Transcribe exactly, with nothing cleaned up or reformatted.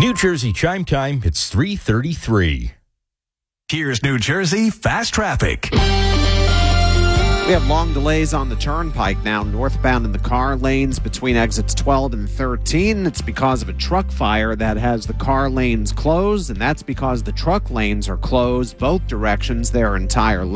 New Jersey Chime Time, it's three thirty-three. Here's New Jersey Fast Traffic. We have long delays on the turnpike now, northbound in the car lanes between exits twelve and thirteen. It's because of a truck fire that has the car lanes closed, and that's because the truck lanes are closed both directions their entire length.